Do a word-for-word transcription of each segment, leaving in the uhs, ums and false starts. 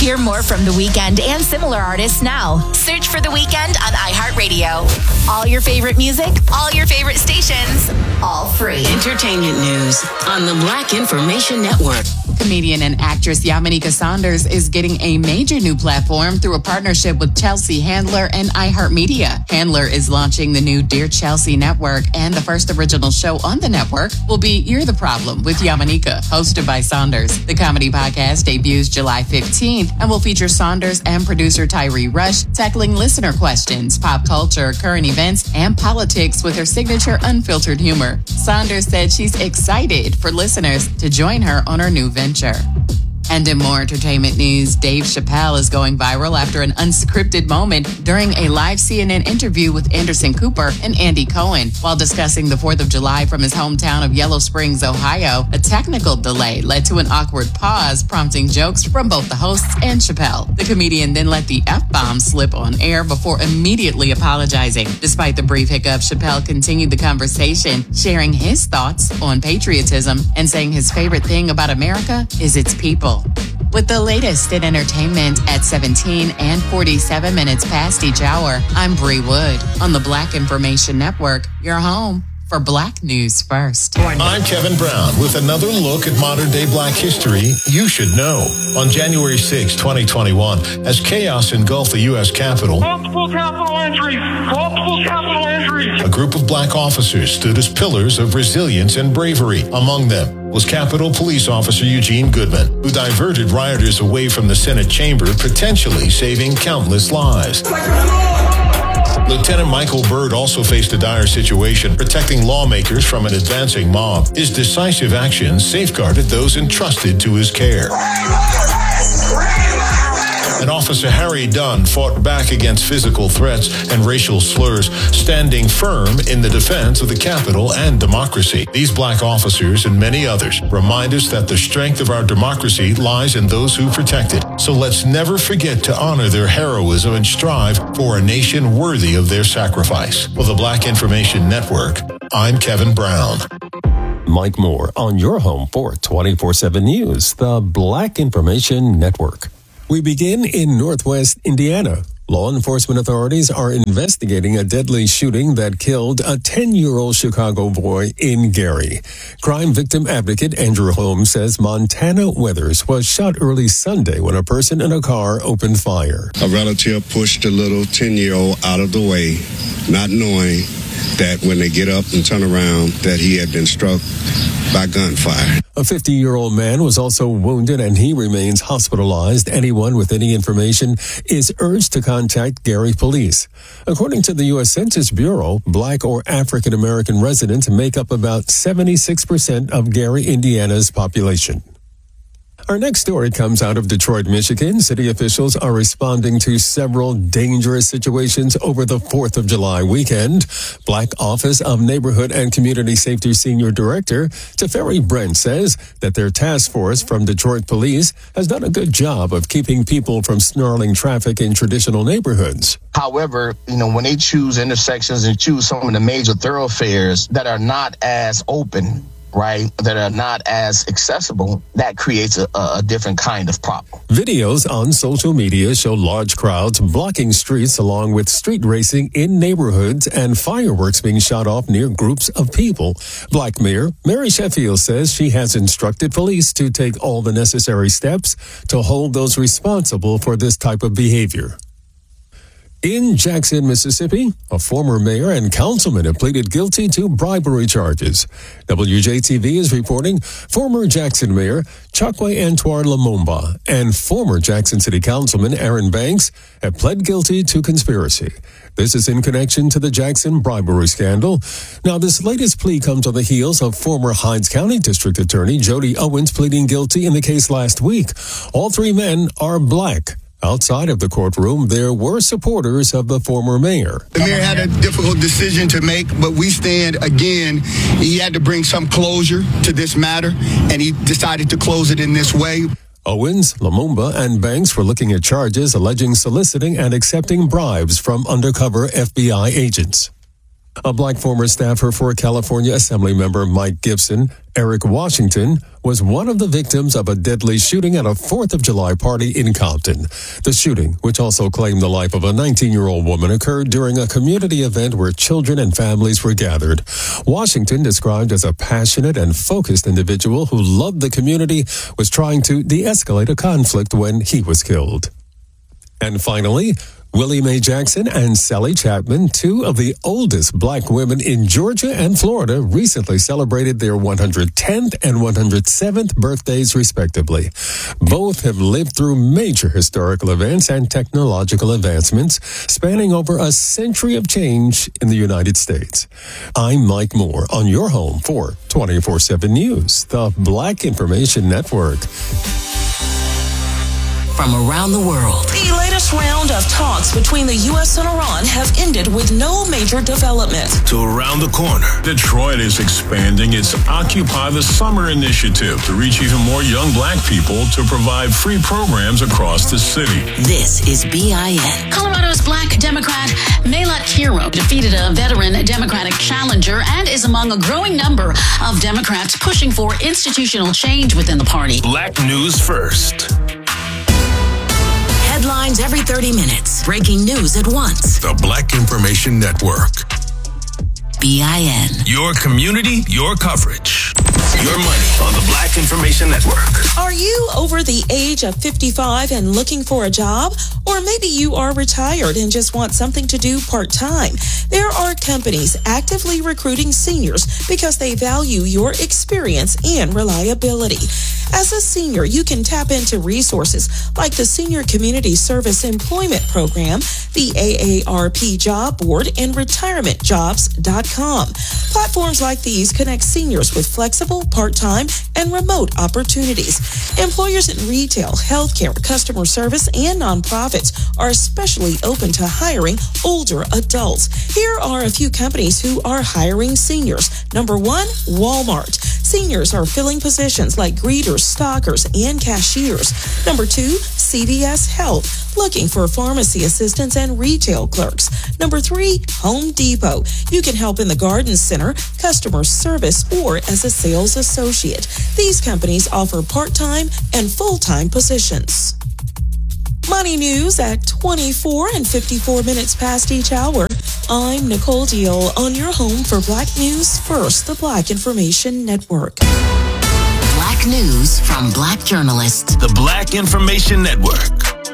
Hear more from The Weeknd and similar artists now. Search for The Weeknd on iHeartRadio. All your favorite music, all your favorite stations, all free. Entertainment news on the Black Information Network. Comedian and actress Yamaneika Saunders is getting a major new platform through a partnership with Chelsea Handler and iHeartMedia. Handler is launching the new Dear Chelsea network, and the first original show on the network will be You're the Problem with Yamaneika, hosted by Saunders. The comedy podcast debuts July fifteenth and will feature Saunders and producer Tyree Rush tackling listener questions, pop culture, current events, and politics with her signature unfiltered humor. Saunders said she's excited for listeners to join her on her new venture. And in more entertainment news, Dave Chappelle is going viral after an unscripted moment during a live C N N interview with Anderson Cooper and Andy Cohen. While discussing the fourth of July from his hometown of Yellow Springs, Ohio, a technical delay led to an awkward pause, prompting jokes from both the hosts and Chappelle. The comedian then let the F-bomb slip on air before immediately apologizing. Despite the brief hiccup, Chappelle continued the conversation, sharing his thoughts on patriotism and saying his favorite thing about America is its people. With the latest in entertainment at seventeen and forty-seven minutes past each hour, I'm Bree Wood on the Black Information Network, your home for Black News First. I'm Kevin Brown with another look at modern-day Black history you should know. On January sixth, twenty twenty-one, as chaos engulfed the U S Capitol, multiple capital injuries, multiple capital injuries. A group of Black officers stood as pillars of resilience and bravery. Among them was Capitol Police Officer Eugene Goodman, who diverted rioters away from the Senate chamber, potentially saving countless lives. Lieutenant Michael Byrd also faced a dire situation, protecting lawmakers from an advancing mob. His decisive actions safeguarded those entrusted to his care. And Officer Harry Dunn fought back against physical threats and racial slurs, standing firm in the defense of the Capitol and democracy. These Black officers and many others remind us that the strength of our democracy lies in those who protect it. So let's never forget to honor their heroism and strive for a nation worthy of their sacrifice. For the Black Information Network, I'm Kevin Brown. Mike Moore on your home for twenty-four seven News, the Black Information Network. We begin in Northwest Indiana. Law enforcement authorities are investigating a deadly shooting that killed a ten-year-old Chicago boy in Gary. Crime victim advocate Andrew Holmes says Montana Weathers was shot early Sunday when a person in a car opened fire. A relative pushed a little ten-year-old out of the way, not knowing that when they get up and turn around that he had been struck by gunfire. A fifty-year-old man was also wounded and he remains hospitalized. Anyone with any information is urged to contact Gary police. According to the U S Census Bureau, Black or African American residents make up about seventy-six percent of Gary, Indiana's population. Our next story comes out of Detroit, Michigan. City officials are responding to several dangerous situations over the fourth of July weekend. Black Office of Neighborhood and Community Safety Senior Director Teferi Brent says that their task force from Detroit Police has done a good job of keeping people from snarling traffic in traditional neighborhoods. However, you know, when they choose intersections and choose some of the major thoroughfares that are not as open, right, that are not as accessible, that creates a, a different kind of problem. Videos on social media show large crowds blocking streets along with street racing in neighborhoods and fireworks being shot off near groups of people. Black Mayor Mary Sheffield says she has instructed police to take all the necessary steps to hold those responsible for this type of behavior. In Jackson, Mississippi, a former mayor and councilman have pleaded guilty to bribery charges. W J T V is reporting former Jackson Mayor Chokwe Antoine Lumumba and former Jackson City Councilman Aaron Banks have pled guilty to conspiracy. This is in connection to the Jackson bribery scandal. Now, this latest plea comes on the heels of former Hinds County District Attorney Jody Owens pleading guilty in the case last week. All three men are Black. Outside of the courtroom, there were supporters of the former mayor. The mayor had a difficult decision to make, but we stand again. He had to bring some closure to this matter, and he decided to close it in this way. Owens, Lumumba, and Banks were looking at charges alleging soliciting and accepting bribes from undercover F B I agents. A black former staffer for California Assembly member Mike Gibson, Eric Washington, was one of the victims of a deadly shooting at a fourth of July party in Compton. The shooting, which also claimed the life of a nineteen-year-old woman, occurred during a community event where children and families were gathered. Washington, described as a passionate and focused individual who loved the community, was trying to de-escalate a conflict when he was killed. And finally, Willie Mae Jackson and Sally Chapman, two of the oldest black women in Georgia and Florida, recently celebrated their one hundred tenth and one hundred seventh birthdays, respectively. Both have lived through major historical events and technological advancements, spanning over a century of change in the United States. I'm Mike Moore on your home for twenty-four seven News, the Black Information Network. From around the world. The latest round of talks between the U S and Iran have ended with no major development. To around the corner, Detroit is expanding its Occupy the Summer initiative to reach even more young black people to provide free programs across the city. This is B I N. Colorado's black Democrat Maila Kiro defeated a veteran Democratic challenger and is among a growing number of Democrats pushing for institutional change within the party. Black News First. Headlines every thirty minutes. Breaking news at once. The Black Information Network. B I N. Your community, your coverage. Your money on the Black Information Network. Are you over the age of fifty-five and looking for a job? Or maybe you are retired and just want something to do part-time. There are companies actively recruiting seniors because they value your experience and reliability. As a senior, you can tap into resources like the Senior Community Service Employment Program, the A A R P Job Board, and retirement jobs dot com. Platforms like these connect seniors with flexible, part-time, and remote opportunities. Employers in retail, healthcare, customer service, and nonprofits are especially open to hiring older adults. Here are a few companies who are hiring seniors. Number one, Walmart. Seniors are filling positions like greeters, stockers, and cashiers. Number two, C V S Health, looking for pharmacy assistants and retail clerks. Number three, Home Depot. You can help in the garden center, customer service, or as a sales associate. These companies offer part-time and full-time positions. Money news at twenty-four and fifty-four minutes past each hour. I'm Nicole Deal on your home for Black News First, the Black Information Network. Black news from black journalists. The Black Information Network.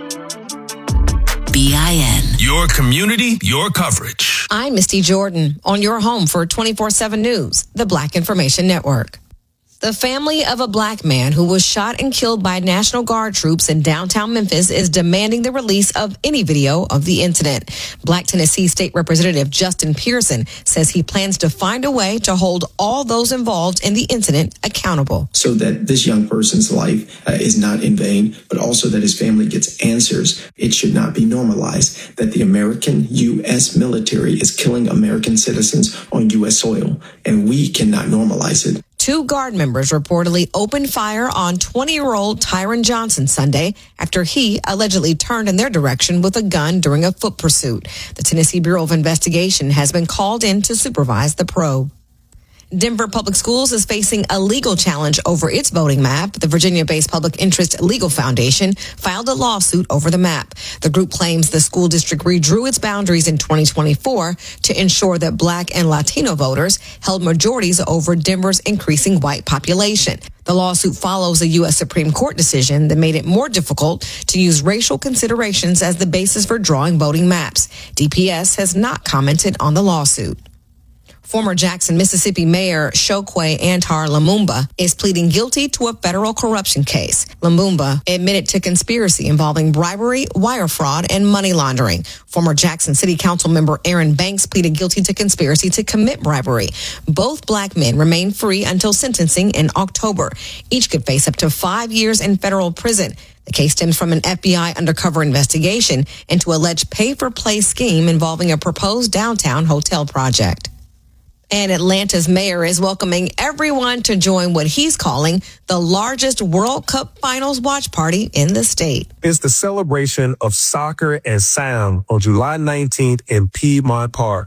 B I N. Your community, your coverage. I'm Misty Jordan on your home for twenty-four seven News, the Black Information Network. The family of a black man who was shot and killed by National Guard troops in downtown Memphis is demanding the release of any video of the incident. Black Tennessee State Representative Justin Pearson says he plans to find a way to hold all those involved in the incident accountable. So that this young person's life uh, is not in vain, but also that his family gets answers. It should not be normalized that the American U S military is killing American citizens on U S soil, and we cannot normalize it. Two Guard members reportedly opened fire on twenty-year-old Tyron Johnson Sunday after he allegedly turned in their direction with a gun during a foot pursuit. The Tennessee Bureau of Investigation has been called in to supervise the probe. Denver Public Schools is facing a legal challenge over its voting map. The Virginia-based Public Interest Legal Foundation filed a lawsuit over the map. The group claims the school district redrew its boundaries in twenty twenty-four to ensure that Black and Latino voters held majorities over Denver's increasing white population. The lawsuit follows a U S Supreme Court decision that made it more difficult to use racial considerations as the basis for drawing voting maps. D P S has not commented on the lawsuit. Former Jackson, Mississippi Mayor Chokwe Antar Lumumba is pleading guilty to a federal corruption case. Lumumba admitted to conspiracy involving bribery, wire fraud, and money laundering. Former Jackson City Council member Aaron Banks pleaded guilty to conspiracy to commit bribery. Both black men remain free until sentencing in October. Each could face up to five years in federal prison. The case stems from an F B I undercover investigation into alleged pay-for-play scheme involving a proposed downtown hotel project. And Atlanta's mayor is welcoming everyone to join what he's calling the largest World Cup Finals watch party in the state. It's the celebration of soccer and sound on July nineteenth in Piedmont Park.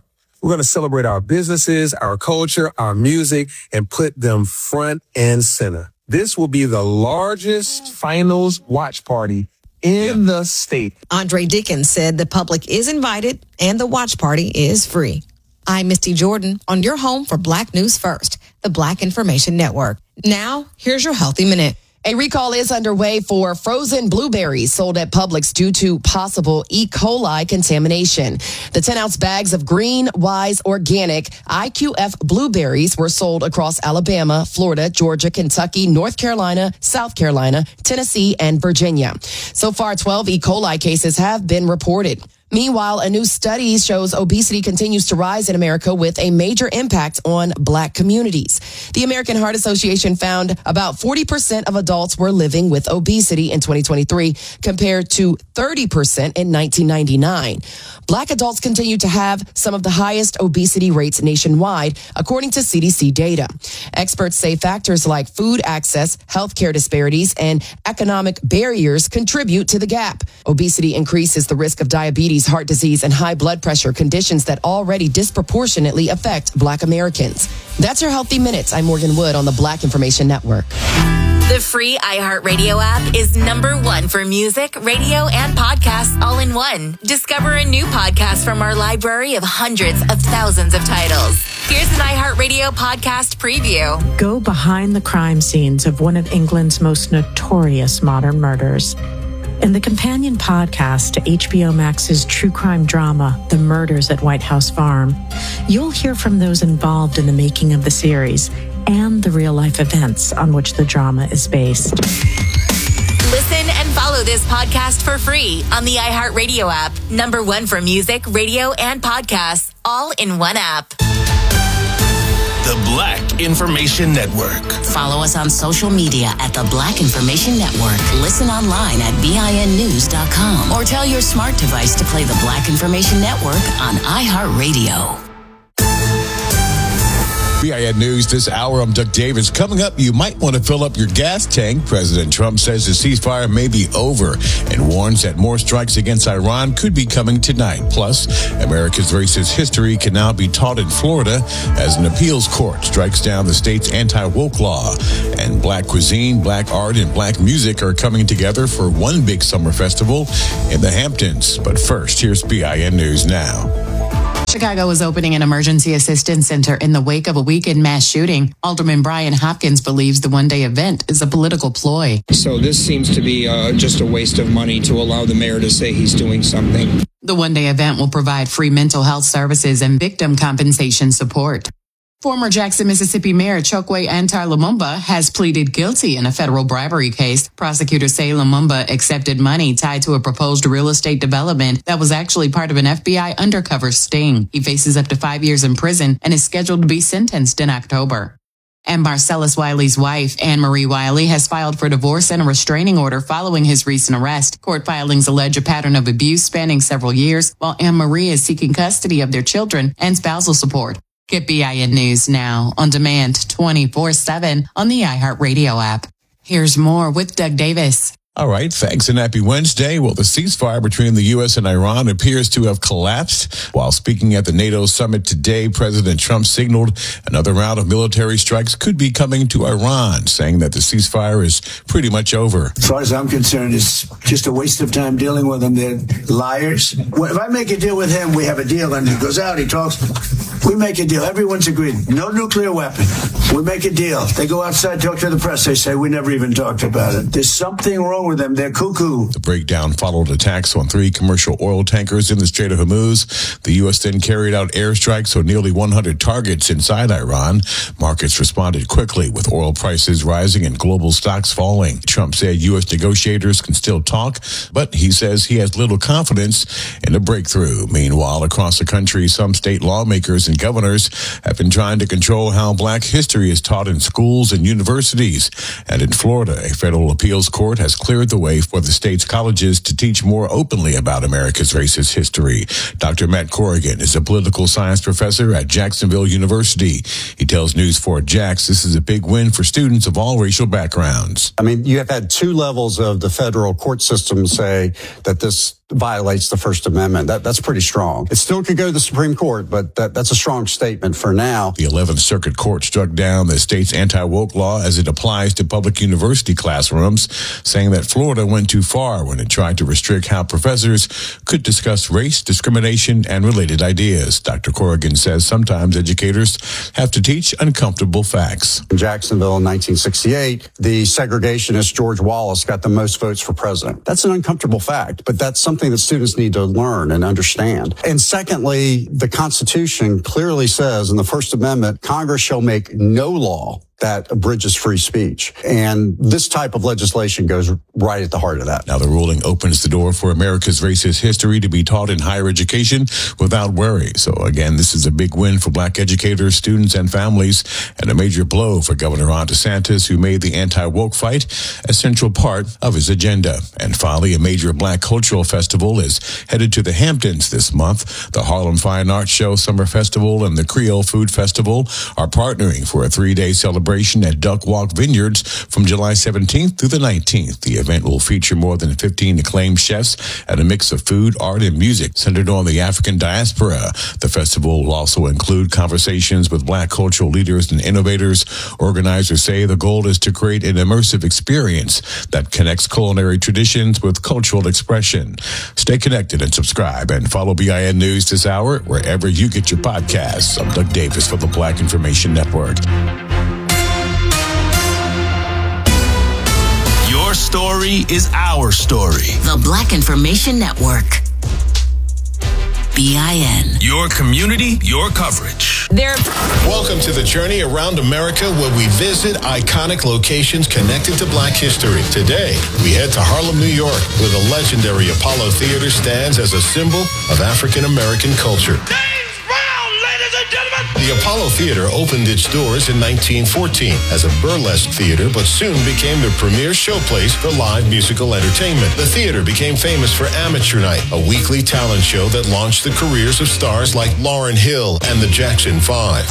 We're going to celebrate our businesses, our culture, our music, and put them front and center. This will be the largest finals watch party in the state. Andre Dickens said the public is invited and the watch party is free. I'm Misty Jordan on your home for Black News First, the Black Information Network. Now, here's your Healthy Minute. A recall is underway for frozen blueberries sold at Publix due to possible E. coli contamination. The ten-ounce bags of Green Wise Organic I Q F blueberries were sold across Alabama, Florida, Georgia, Kentucky, North Carolina, South Carolina, Tennessee, and Virginia. So far, twelve E. coli cases have been reported. Meanwhile, a new study shows obesity continues to rise in America with a major impact on Black communities. The American Heart Association found about forty percent of adults were living with obesity in twenty twenty-three compared to thirty percent in nineteen ninety-nine. Black adults continue to have some of the highest obesity rates nationwide, according to C D C data. Experts say factors like food access, healthcare disparities, and economic barriers contribute to the gap. Obesity increases the risk of diabetes, heart disease, and high blood pressure, conditions that already disproportionately affect Black Americans. That's your Healthy Minutes. I'm Morgan Wood on the Black Information Network. The free iHeartRadio app is number one for music, radio, and podcasts all in one. Discover a new podcast from our library of hundreds of thousands of titles. Here's an iHeartRadio podcast preview. Go behind the crime scenes of one of England's most notorious modern murders. In the companion podcast to H B O Max's true crime drama, The Murders at White House Farm, you'll hear from those involved in the making of the series and the real-life events on which the drama is based. Listen and follow this podcast for free on the iHeartRadio app. Number one for music, radio, and podcasts, all in one app. The Black Information Network. Follow us on social media at The Black Information Network. Listen online at B I N news dot com or tell your smart device to play The Black Information Network on iHeartRadio. B I N News this hour. I'm Doug Davis. Coming up, you might want to fill up your gas tank. President Trump says the ceasefire may be over and warns that more strikes against Iran could be coming tonight. Plus, America's racist history can now be taught in Florida as an appeals court strikes down the state's anti-woke law. And Black cuisine, Black art, and Black music are coming together for one big summer festival in the Hamptons. But first, here's B I N News Now. Chicago is opening an emergency assistance center in the wake of a weekend mass shooting. Alderman Brian Hopkins believes the one-day event is a political ploy. So this seems to be uh, just a waste of money to allow the mayor to say he's doing something. The one-day event will provide free mental health services and victim compensation support. Former Jackson, Mississippi Mayor Chokwe Antar Lumumba has pleaded guilty in a federal bribery case. Prosecutors say Lumumba accepted money tied to a proposed real estate development that was actually part of an F B I undercover sting. He faces up to five years in prison and is scheduled to be sentenced in October. And Marcellus Wiley's wife, Anne Marie Wiley, has filed for divorce and a restraining order following his recent arrest. Court filings allege a pattern of abuse spanning several years, while Anne Marie is seeking custody of their children and spousal support. Get B I N News now on demand twenty-four seven on the iHeartRadio app. Here's more with Doug Davis. All right, thanks and happy Wednesday. Well, the ceasefire between the U S and Iran appears to have collapsed. While speaking at the NATO summit today, President Trump signaled another round of military strikes could be coming to Iran, saying that the ceasefire is pretty much over. As far as I'm concerned, it's just a waste of time dealing with them. They're liars. If I make a deal with him, we have a deal, and he goes out, he talks. We make a deal. Everyone's agreed. No nuclear weapon. We make a deal. They go outside, talk to the press. They say, we never even talked about it. There's something wrong with them. They're cuckoo. The breakdown followed attacks on three commercial oil tankers in the Strait of Hormuz. The U S then carried out airstrikes on nearly one hundred targets inside Iran. Markets responded quickly with oil prices rising and global stocks falling. Trump said U S negotiators can still talk, but he says he has little confidence in a breakthrough. Meanwhile, across the country, some state lawmakers and governors have been trying to control how Black history is taught in schools and universities. And in Florida, a federal appeals court has cleared the way for the state's colleges to teach more openly about America's racist history. Doctor Matt Corrigan is a political science professor at Jacksonville University. He tells News four Jax this is a big win for students of all racial backgrounds. I mean, you have had two levels of the federal court system say that this violates the First Amendment. That, that's pretty strong. It still could go to the Supreme Court, but that, that's a strong statement for now. The eleventh Circuit Court struck down the state's anti-woke law as it applies to public university classrooms, saying that Florida went too far when it tried to restrict how professors could discuss race, discrimination, and related ideas. Doctor Corrigan says sometimes educators have to teach uncomfortable facts. In Jacksonville in nineteen sixty-eight, the segregationist George Wallace got the most votes for president. That's an uncomfortable fact, but that's something that students need to learn and understand. And secondly, the Constitution clearly says in the First Amendment, Congress shall make no law that abridges free speech. And this type of legislation goes right at the heart of that. Now, the ruling opens the door for America's racist history to be taught in higher education without worry. So, again, this is a big win for black educators, students, and families, and a major blow for Governor Ron DeSantis, who made the anti-woke fight a central part of his agenda. And finally, a major black cultural festival is headed to the Hamptons this month. The Harlem Fine Arts Show Summer Festival and the Creole Food Festival are partnering for a three-day celebration at Duck Walk Vineyards from July seventeenth through the nineteenth. The event will feature more than fifteen acclaimed chefs and a mix of food, art, and music centered on the African diaspora. The festival will also include conversations with black cultural leaders and innovators. Organizers say the goal is to create an immersive experience that connects culinary traditions with cultural expression. Stay connected and subscribe and follow B I N News this hour wherever you get your podcasts. I'm Doug Davis for the Black Information Network. Your story is our story. The Black Information Network. B I N. Your community, your coverage. There. Welcome to the journey around America, where we visit iconic locations connected to black history. Today, we head to Harlem, New York, where the legendary Apollo Theater stands as a symbol of African American culture. The Apollo Theater opened its doors in nineteen fourteen as a burlesque theater, but soon became the premier showplace for live musical entertainment. The theater became famous for Amateur Night, a weekly talent show that launched the careers of stars like Lauryn Hill and the Jackson Five.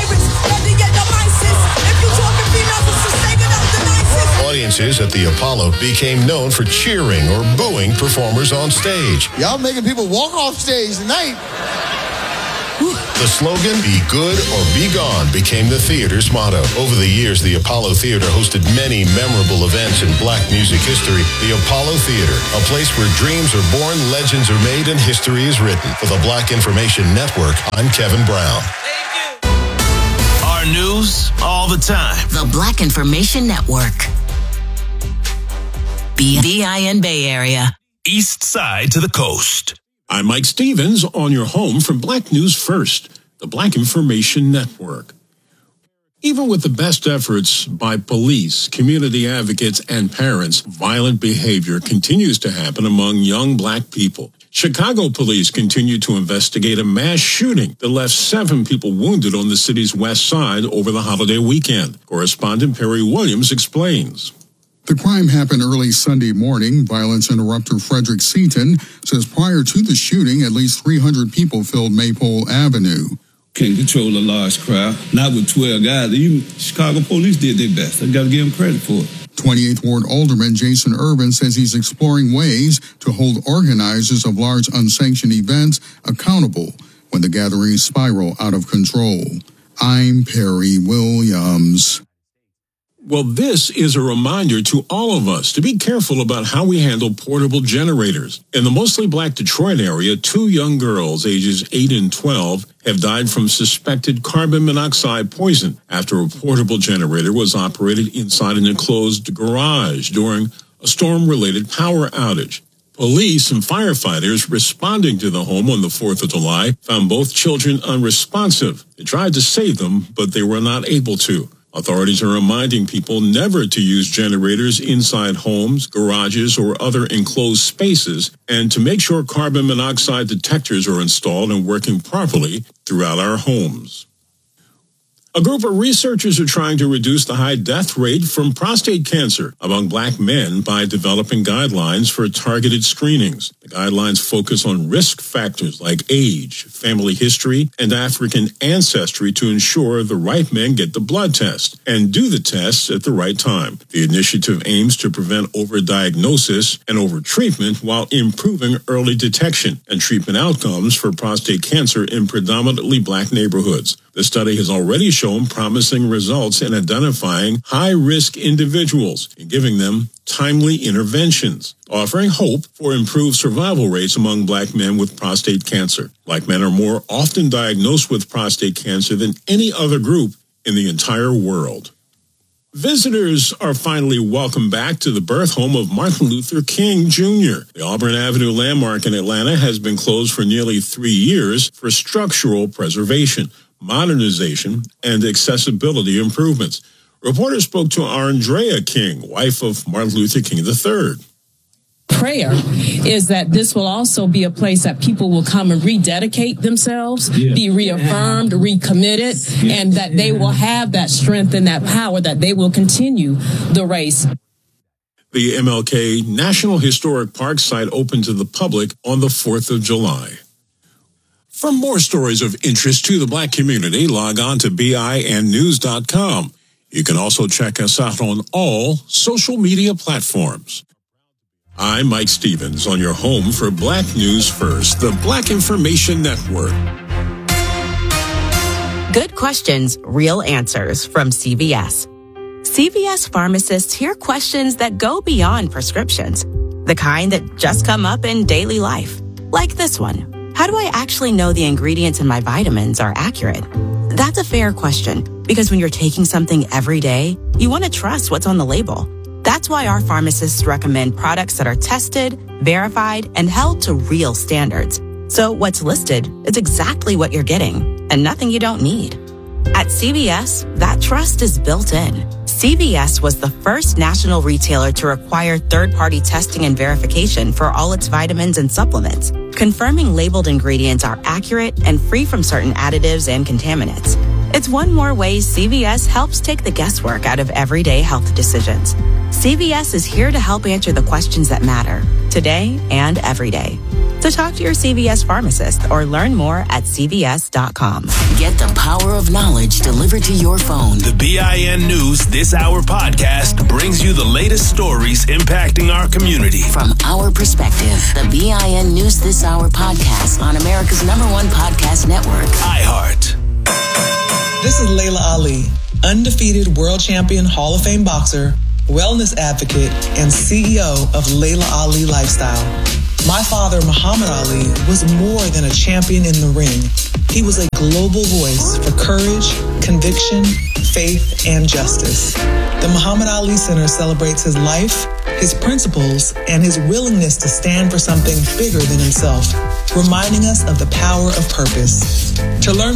Audiences at the Apollo became known for cheering or booing performers on stage. Y'all making people walk off stage tonight. The slogan, "Be good or be gone," became the theater's motto. Over the years, the Apollo Theater hosted many memorable events in black music history. The Apollo Theater, a place where dreams are born, legends are made, and history is written. For the Black Information Network, I'm Kevin Brown. Our news all the time. The Black Information Network. B I N Bay Area. East side to the coast. I'm Mike Stevens on your home for Black News First, the Black Information Network. Even with the best efforts by police, community advocates, and parents, violent behavior continues to happen among young black people. Chicago police continue to investigate a mass shooting that left seven people wounded on the city's west side over the holiday weekend. Correspondent Perry Williams explains. The crime happened early Sunday morning. Violence interrupter Frederick Seaton says prior to the shooting, at least three hundred people filled Maypole Avenue. Can't control a large crowd, not with twelve guys. Even Chicago police did their best. I got to give them credit for it. twenty-eighth Ward Alderman Jason Irvin says he's exploring ways to hold organizers of large unsanctioned events accountable when the gatherings spiral out of control. I'm Perry Williams. Well, this is a reminder to all of us to be careful about how we handle portable generators. In the mostly black Detroit area, two young girls, ages eight and twelve, have died from suspected carbon monoxide poison after a portable generator was operated inside an enclosed garage during a storm-related power outage. Police and firefighters responding to the home on the fourth of July found both children unresponsive. They tried to save them, but they were not able to. Authorities are reminding people never to use generators inside homes, garages, or other enclosed spaces, and to make sure carbon monoxide detectors are installed and working properly throughout our homes. A group of researchers are trying to reduce the high death rate from prostate cancer among black men by developing guidelines for targeted screenings. The guidelines focus on risk factors like age, family history, and African ancestry to ensure the right men get the blood test and do the tests at the right time. The initiative aims to prevent overdiagnosis and overtreatment while improving early detection and treatment outcomes for prostate cancer in predominantly black neighborhoods. The study has already shown promising results in identifying high-risk individuals and giving them timely interventions, offering hope for improved survival rates among black men with prostate cancer. Black men are more often diagnosed with prostate cancer than any other group in the entire world. Visitors are finally welcomed back to the birth home of Martin Luther King Junior The Auburn Avenue landmark in Atlanta has been closed for nearly three years for structural preservation, modernization, and accessibility improvements. Reporters spoke to Andrea King, wife of Martin Luther King the third. Prayer is that this will also be a place that people will come and rededicate themselves, yeah. be reaffirmed, recommitted, yeah. and that they will have that strength and that power that they will continue the race. The M L K National Historic Park site opened to the public on the fourth of July. For more stories of interest to the black community, log on to B I N news dot com. You can also check us out on all social media platforms. I'm Mike Stevens on your home for Black News First, the Black Information Network. Good questions, real answers from C V S. C V S pharmacists hear questions that go beyond prescriptions, the kind that just come up in daily life. Like this one. How do I actually know the ingredients in my vitamins are accurate? That's a fair question, because when you're taking something every day, you want to trust what's on the label. That's why our pharmacists recommend products that are tested, verified, and held to real standards. So what's listed is exactly what you're getting, and nothing you don't need. At C V S, that trust is built in. C V S was the first national retailer to require third-party testing and verification for all its vitamins and supplements, confirming labeled ingredients are accurate and free from certain additives and contaminants. It's one more way C V S helps take the guesswork out of everyday health decisions. C V S is here to help answer the questions that matter, today and every day. So talk to your C V S pharmacist or learn more at C V S dot com. Get the power of knowledge delivered to your phone. The B I N News This Hour podcast brings you the latest stories impacting our community. From our perspective, the B I N News This Hour podcast on America's number one podcast network, iHeart. This is Layla Ali, undefeated world champion, Hall of Fame boxer, wellness advocate, and C E O of Layla Ali Lifestyle. My father, Muhammad Ali, was more than a champion in the ring. He was a global voice for courage, conviction, faith, and justice. The Muhammad Ali Center celebrates his life, his principles, and his willingness to stand for something bigger than himself, reminding us of the power of purpose. To learn